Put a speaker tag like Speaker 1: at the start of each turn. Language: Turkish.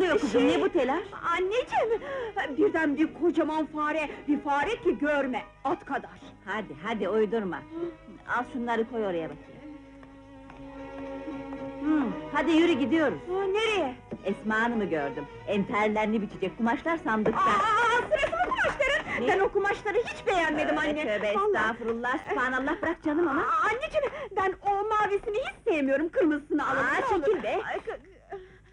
Speaker 1: oluyor kızım, ne bu telaş?
Speaker 2: Anneciğim, birden bir kocaman fare, bir fare ki görme, at kadar.
Speaker 1: Hadi, hadi uydurma! Al şunları koy oraya bakayım. Hadi yürü gidiyoruz!
Speaker 2: Nereye?
Speaker 1: Esma Hanım'ı gördüm, enterlerini biçecek, kumaşlar sandıkta!
Speaker 2: Sırası mı kumaşların?
Speaker 1: Ne?
Speaker 2: Ben o kumaşları hiç beğenmedim anne!
Speaker 1: Tövbe
Speaker 2: Vallahi.
Speaker 1: estağfurullah, subhanallah, bırak canım ama!
Speaker 2: Anneciğim, ben o mavisini hiç sevmiyorum, kırmızısını alalım.
Speaker 1: Aa,
Speaker 2: ne olur.
Speaker 1: çekil be!